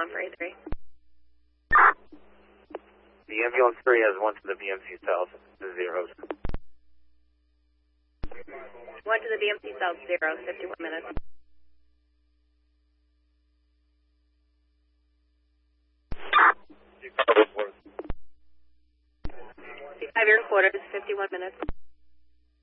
on for A3. The ambulance 3 has 1 to the BMC cells, the zeros. 1 to the BMC cells, 0, 51 minutes. C5 your quarters, 51 minutes.